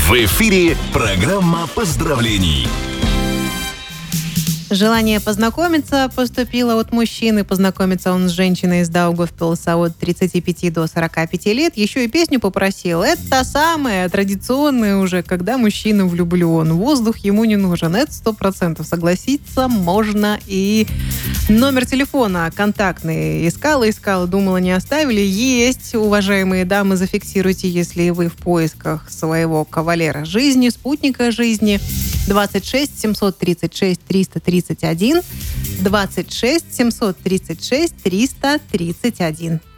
В эфире программа поздравлений. Желание познакомиться поступило от мужчины. Познакомиться он с женщиной из Даугавпилса от 35 до 45 лет. Еще и песню попросил. Это та самая традиционная уже, когда мужчина влюблен. Воздух ему не нужен. Это 100%. Согласиться можно. И номер телефона контактный искала, думала, не оставили. Есть, уважаемые дамы, зафиксируйте, если вы в поисках своего кавалера жизни, спутника жизни. 26 736 331, 26 736 331.